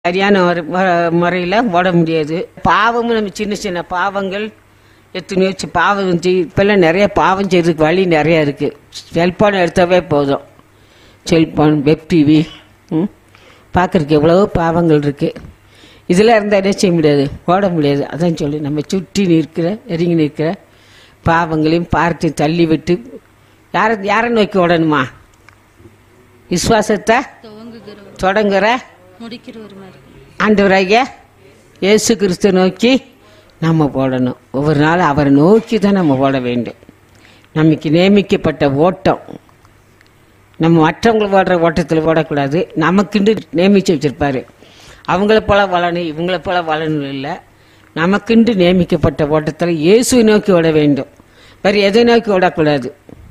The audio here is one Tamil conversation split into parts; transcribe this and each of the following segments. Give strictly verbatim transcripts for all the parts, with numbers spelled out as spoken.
சரியான முறையில் ஓட முடியாது. பாவமும் நம்ம சின்ன சின்ன பாவங்கள் எத்தனையோ சி- பாவம் செய் இப்போல்லாம் நிறைய பாவம் செய்யறதுக்கு வழி நிறையா இருக்குது. செல்ஃபோன் எடுத்தாவே போதும், செல்ஃபோன், வெப் டிவி பார்க்குறதுக்கு எவ்வளவோ பாவங்கள் இருக்குது. இதெல்லாம் இருந்தால் என்ன செய்ய முடியாது, ஓட முடியாது. அதான் சொல்லி நம்ம சுற்றி நிற்கிற நெருங்கி நிற்கிற பாவங்களையும் பார்த்து தள்ளி விட்டு யாரை யாரை நோக்கி ஓடணுமா? விசுவாசத்தை துவங்குகிறவர் தொடங்குற முடிக்கிறவர் மாதிரி. ஆண்டவராகிய இயேசு கிறிஸ்து நோக்கி நம்ம போடணும். ஒவ்வொரு நாள் அவரை நோக்கி தான் நம்ம ஓட வேண்டும். நமக்கு நியமிக்கப்பட்ட ஓட்டம் நம்ம மற்றவங்களை ஓடுற ஓட்டத்தில் ஓடக்கூடாது. நமக்குண்டு நியமித்து வச்சிருப்பாரு. அவங்கள போல வளரணும், இவங்கள போல வளரணும் இல்லை. நமக்குண்டு நியமிக்கப்பட்ட ஓட்டத்தில் இயேசுவை நோக்கி ஓட வேண்டும். வேறு எதை நோக்கி ஓடக்கூடாது.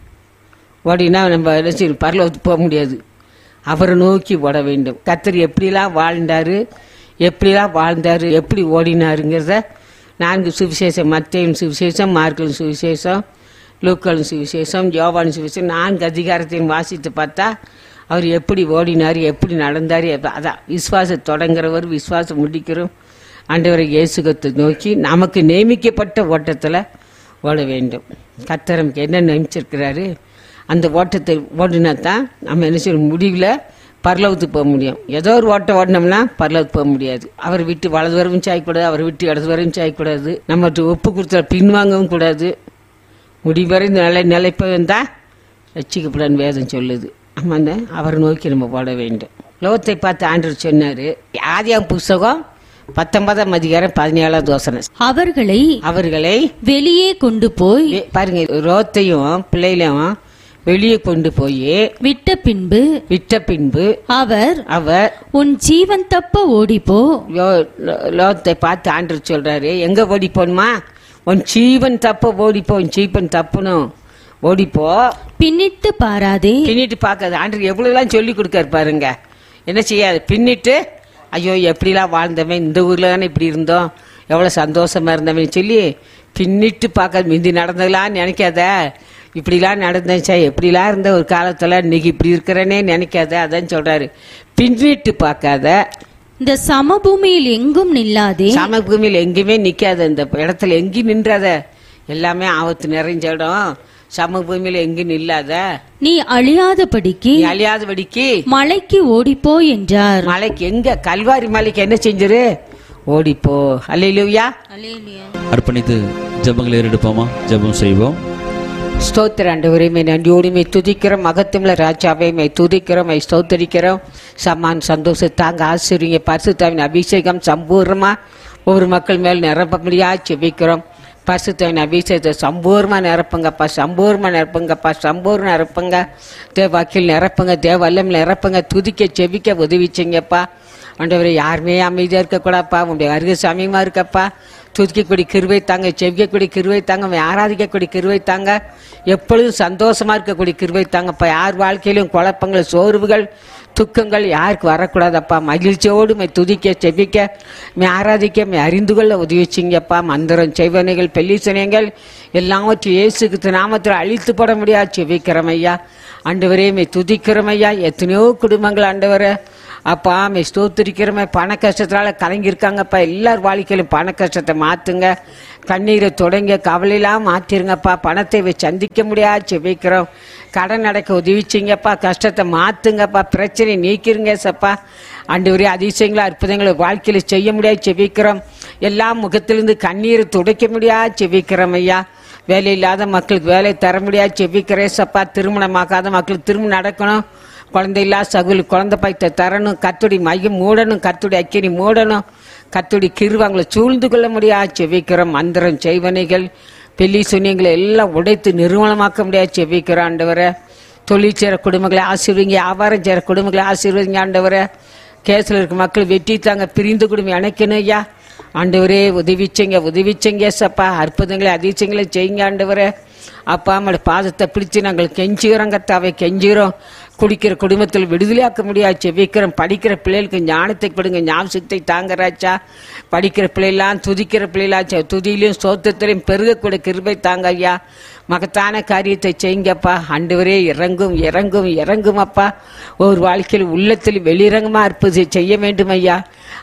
ஓடினா நம்ம என்ன செய்யணும், பரலோகத்துக்கு போக முடியாது. அவரை நோக்கி ஓட வேண்டும். கர்த்தர் எப்படிலாம் வாழ்ந்தாரு, எப்படிலாம் வாழ்ந்தாரு, எப்படி ஓடினாருங்கிறத நான்கு சுவிசேஷம், மத்தேயும் சுவிசேஷம், மார்க்கும் சுவிசேஷம், லூக்காலும் சுவிசேஷம், யோவான் சுவிசேஷம், நான்கு அதிகாரத்தையும் வாசித்து பார்த்தா அவர் எப்படி ஓடினார், எப்படி நடந்தார். எப்ப- அதான் விசுவாசம் தொடங்குறவர், விசுவாசம் முடிக்கிறோம். ஆண்டவரை இயேசு கிறிஸ்துவை நோக்கி நமக்கு நியமிக்கப்பட்ட ஓட்டத்தில் ஓட வேண்டும். கர்த்தர் நமக்கு என்ன நியமிச்சிருக்கிறாரு அந்த ஓட்டத்தை ஓடினா தான் நம்ம என்ன செய்யணும், முடிவில் பரலோகத்துக்கு போக முடியும். ஏதோ ஒரு ஓட்டம் ஓடினோம்னா பரலோகத்துக்கு போக முடியாது. அவர் விட்டு வலது வரவும் சாயக்கூடாது, அவர் விட்டு இடது வரவும் சாயக்கூடாது. நம்ம ஒப்பு கொடுத்த பின்வாங்கவும் கூடாது. முடிவரை நிலை நிலைப்பவன் தான் ரட்சிக்கப்படான்னு வேதம் சொல்லுது. ஆமாம், அந்த அவரை நோக்கி நம்ம ஓட வேண்டும். லோகத்தை பார்த்து ஆண்டவர் சொன்னார். ஆதியாம் புஸ்தகம் பத்தொன்பதாம் அதிகாரம் பதினேழாவது வசனம். அவர்களை அவர்களை வெளியே கொண்டு போய் வெ- பாருங்க, ரோத்தையும் பிள்ளைகளையும் வெளியே கொண்டு போய் விட்ட பின்பு விட்ட பின்பு அவர் அவர் உன் ஜீவன் தப்ப ஓடிப்போ. லோ- லோ- லோகத்தை பார்த்து ஆண்டவர் சொல்றாரு, எங்க ஓடி போகணுமா? உன் ஜீவன் தப்ப ஓடிப்போ, உன் ஜீவன் தப்புனும் ஓடிப்போ. பின்னிட்டு பாராதே. பின்னிட்டு பார்க்காது. ஆண்டவர் எவ்வளவுலாம் சொல்லி கொடுக்காரு பாருங்க. என்ன செய்யாது, பின்னிட்டு ஐயோ எப்படிலாம் வாழ்ந்தவன், இந்த ஊர்ல தானே இப்படி இருந்தோம், எவ்வளவு சந்தோஷமா இருந்தவன் சொல்லி பின்னிட்டு பார்க்காது. மிந்தி நடந்ததெல்லாம் நினைக்காத, இப்படிலாம் நடந்துச்சா, எப்படிலாம் இருந்த ஒரு காலத்துல இன்னைக்கு இப்படி இருக்கிறேனே நினைக்காத. அதான் சொல்றாரு, பின்னிட்டு பார்க்காத. இந்த சமபூமியில் எங்கும் நில்லாதே. சமபூமியில் எங்கேயுமே நிக்காத, இந்த இடத்துல எங்கேயும் நின்றாத. எல்லாமே ஆபத்து நிறைஞ்ச இடம். சமபூமியில எங்கேயும் நில்லாத, நீ அழியாதபடிக்கு நீ அழியாதபடிக்கு மலைக்கு ஓடிப்போ என்றார். மலைக்கு, எங்க கல்வாரி மலைக்கு என்ன செஞ்சிரு, ஓடிப்போ. அல்லேலூயா. அர்ப்பணித்து ஜெபங்களை ஏறெடுப்போமா? ஜெபம் செய்வோம். ஸ்தோத்திர ஆண்டவரே, மே நன்றியோடு மே துதிக்கிறோம். மகத்துவமுள்ள ராஜாவே மே துதிக்கிறோம், மே ஸ்தோத்தரிக்கிறோம். சமான் சந்தோஷத்தாங்க ஆசிரியங்க பரிசுத்தாவின் அபிஷேகம் சம்பூர்ணமா ஒவ்வொரு மக்கள் மேல் நிரப்ப முடியா செபிக்கிறோம். பரிசுத்தாவின் அபிஷேகத்தை சம்பூர்ணமா நிரப்புங்கப்பா, சம்பூர்ணமா நிரப்புங்கப்பா, சம்பூர்ண நிரப்புங்க. தேவ வாக்கில் நிரப்புங்க, தேவ வல்லம் நிரப்புங்க. துதிக்க செபிக்க உதவிச்சிங்கப்பா. ஆண்டவரே, யாருமே அமைதியா இருக்கக்கூடாப்பா, உங்களுடைய அருக சமயமா இருக்கப்பா. துதிக்கக்கூடிய கிருவை தாங்க, செவிக்கக்கூடிய கிருவை தாங்க, ஆராதிக்கக்கூடிய கிருவை தாங்க, எப்பொழுதும் சந்தோஷமா இருக்கக்கூடிய கிருவை தாங்கப்பா. யார் வாழ்க்கையிலும் குழப்பங்கள், சோர்வுகள், துக்கங்கள் யாருக்கு வரக்கூடாதப்பா. மகிழ்ச்சியோடு மை துதிக்க செவிக்க மே ஆராதிக்க மே அறிந்து கொள்ள உதவிச்சிங்கப்பா. மந்திரம், செய்வனைகள், பெல்லிசனைகள் எல்லாவற்றையும் இயேசு கிறிஸ்து நாமத்தில் அழித்து போட முடியாது செவிக்கிறோம் ஐயா. ஆண்டவரே மே துதிக்கிறோம் ஐயா. எத்தனையோ குடும்பங்கள் ஆண்டவரே அப்பா மே ஸ்தோத்திரிக்கிறோமே, பண கஷ்டத்தினால கலங்கியிருக்காங்கப்பா. எல்லார் வாழ்க்கையிலும் பண கஷ்டத்தை மாற்றுங்க, கண்ணீரை தொடங்க, கவலையெல்லாம் மாற்றிருங்கப்பா. பணத்தை வச்சு சந்திக்க முடியாது செபிக்கிறோம். கடன் அடைக்க உதவிச்சிங்கப்பா, கஷ்டத்தை மாற்றுங்கப்பா, பிரச்சனை நீக்கிருங்க சப்பா. ஆண்டவரே, அதிசயங்களா அற்புதங்களை வாழ்க்கையில் செய்ய முடியாது செபிக்கிறோம். எல்லா முகத்திலிருந்து கண்ணீரை துடைக்க முடியாது செபிக்கிறோம் ஐயா. வேலை இல்லாத மக்களுக்கு வேலை தர முடியாது செபிக்கிறேன் சப்பா. திருமணமாகாத மக்களுக்கு திருமணம் நடக்கணும். குழந்தை இல்லாத சகுலுக்கு குழந்தை பாய்த்த தரணும். கத்துடி மையம் மூடணும், கத்துடி அக்கினி மூடணும். கத்துடி கிருவாங்களை சூழ்ந்து கொள்ள முடியாது செவிக்கிறோம். மந்திரம், செய்வனைகள், பெல்லி சுனியங்களை எல்லாம் உடைத்து நிர்மூலமாக்க முடியாது செவிக்கிறோம் ஆண்டவரை. தொழில் செய்கிற குடும்பங்களை ஆசீர்வதிங்க, வியாபாரம் செய்கிற குடும்பங்களை ஆசீர்வதிங்க ஆண்டவரை. கேஸில் இருக்க மக்கள் வெட்டி தாங்க, பிரிந்து குடும்பம் இணைக்கணும் ஐயா. ஆண்டவரே உதவிச்சங்க, உதவிச்சங்க சப்பா. அற்புதங்களை அதிசயங்களை செய்யுங்க ஆண்டவரை. அப்பா அம்மாவோட பாதத்தை பிடிச்சு நாங்கள் கெஞ்சுகிறோம் கத்தாவை, கெஞ்சுகிறோம். குடிக்கிற குடும்பத்தில் விடுதலையாக்க முடியாது செவிக்கிறோம். படிக்கிற பிள்ளைகளுக்கு ஞானத்தை கொடுங்க, ஞாபகத்தை தாங்கராச்சா. படிக்கிற பிள்ளைலாம் துதிக்கிற பிள்ளைகளாச்சா, துதியிலையும் சோத்தத்திலையும் பெருகக்கூடிய கிருபை தாங்க ஐயா. மகத்தான காரியத்தை செய்யுங்கப்பா. ஆண்டவரே இறங்கும் இறங்கும் இறங்கும் அப்பா. ஒரு வாழ்க்கையில் உள்ளத்தில் வெளிரங்கமா இருப்பது செய்ய வேண்டும் ஐயா.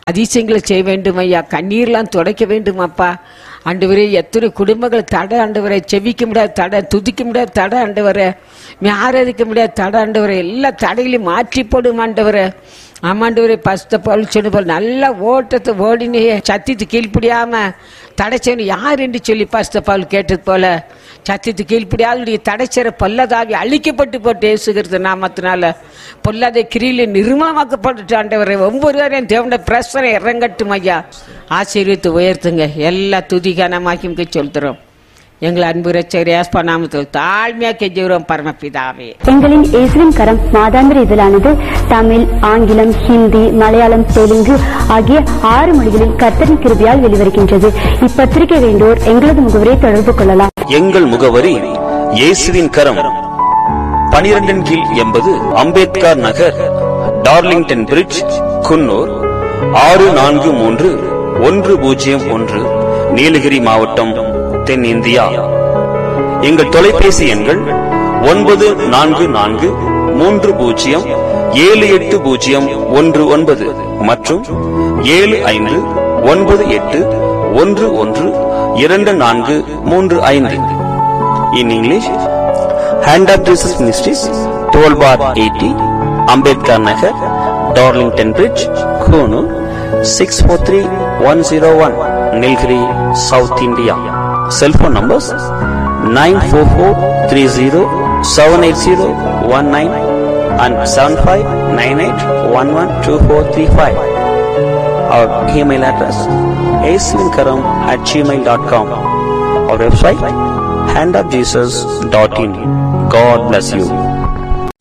அதிசயங்களை செய்ய வேண்டும் ஐயா. கண்ணீர்லாம் துடைக்க வேண்டும் அப்பா. ஆண்டவரே, எத்தனை குடும்பங்கள் தடை ஆண்டவரை, செவிக்க முடியாது தடை, துதிக்க முடியாது தடை ஆண்டவரை, ஆராதிக்க முடியாது தடை ஆண்டவரை, எல்லா தடைகளையும் மாற்றி போடும் ஆண்டவரை. ஆமாண்டவரே, பஸ்த போல் சொன்ன போல் நல்ல ஓட்டத்தை ஓடினே சத்தியத்து கீழ்ப்படியாம தடை செய்யணும் யார் என்று சொல்லி பஸ்த பால் கேட்டது போல சத்தியத்து கீழ்ப்படியாத தடைச்சேர பொல்லதாவி அழிக்கப்பட்டு போட்டு ஏசுகிறது நாமத்தினால பொல்லாத கிரியில நிர்மலமாக்கப்பட்டு ஆண்டவரை ஒவ்வொருவரையும் தேவனுடைய பிரசனை இறங்கட்டும் ஐயா. ஆசீர்வதித்து உயர்த்துங்க. எல்லா துதிகானமாக்கி சொல்கிறோம் எங்கள் அன்பு ரட்சகர் இயேசு நாமத்தில் தாழ்மையா கெஞ்சுகிறோம் பரமபிதாவே. எங்களின் இயேசுவின் கரம் மாதாந்திர இதழானது தமிழ், ஆங்கிலம், ஹிந்தி, மலையாளம், தெலுங்கு ஆகிய ஆறு மொழிகளில் கர்த்தரின் கிருபையால் வெளிவருகின்றது. இப்பத்திரிகை வேண்டோர் எங்களது முகவரியை தொடர்பு கொள்ளலாம். எங்கள் முகவரி இயேசுவின் கரம், பனிரெண்டின் கீழ் எண்பது அம்பேத்கர் நகர், டார்லிங்டன் பிரிட்ஜ், குன்னூர் ஆறு நான்கு மூன்று ஒன்று பூஜ்ஜியம் ஒன்று, நீலகிரி மாவட்டம், தென்னிந்தியா. எங்கள் தொலைபேசி எண்கள் ஒன்பது நான்கு நான்கு மூன்று பூஜ்ஜியம் ஏழு எட்டு பூஜ்ஜியம் ஒன்று ஒன்பது மற்றும் ஏழு ஐந்து ஒன்பது எட்டு ஒன்று ஒன்று இரண்டு நான்கு மூன்று ஐந்து. In English, hand of Jesus ministries, twelve bar eighty, Ambedkar Nagar, Darlington bridge, Coonoor six four three one zero one, Nilgiri, south India. Cell phone numbers nine four four three zero seven eight zero one nine and seven five nine eight one one two four three five. Our email address aisvinkaram at gmail dot com. Our website hand of jesus dot in. God bless you.